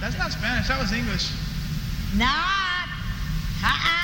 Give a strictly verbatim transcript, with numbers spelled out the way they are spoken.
That's not Spanish. That was English. Not. Ha